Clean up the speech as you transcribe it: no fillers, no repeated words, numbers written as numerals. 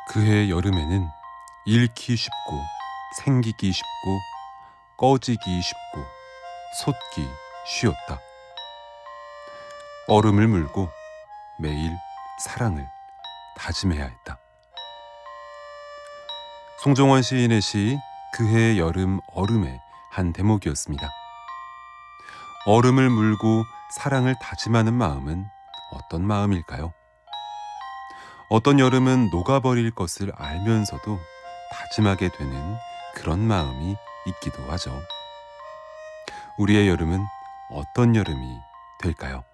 그해 여름에는 잃기 쉽고 생기기 쉽고 꺼지기 쉽고 솟기 쉬웠다. 얼음을 물고 매일 사랑을 다짐해야 했다. 송정원 시인의 시 그해 여름 얼음의 한 대목이었습니다. 얼음을 물고 사랑을 다짐하는 마음은 어떤 마음일까요? 어떤 여름은 녹아버릴 것을 알면서도 다짐하게 되는 그런 마음이 있기도 하죠. 우리의 여름은 어떤 여름이 될까요?